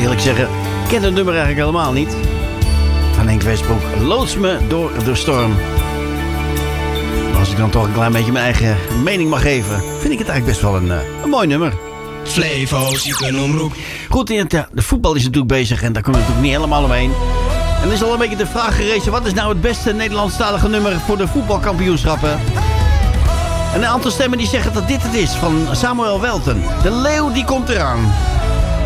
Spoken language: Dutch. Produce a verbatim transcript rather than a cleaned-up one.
eerlijk zeggen, ik ken het nummer eigenlijk helemaal niet. Van Henk Westbroek, loods me door de storm. Maar als ik dan toch een klein beetje mijn eigen mening mag geven, vind ik het eigenlijk best wel een, uh, een mooi nummer. Flevo's, je kunt omroep. Goed, ja, de voetbal is natuurlijk bezig en daar kunnen we natuurlijk niet helemaal omheen. En er is al een beetje de vraag gerezen, wat is nou het beste Nederlandstalige nummer voor de voetbalkampioenschappen? En een aantal stemmen die zeggen dat dit het is, van Samuel Welten. De leeuw die komt eraan.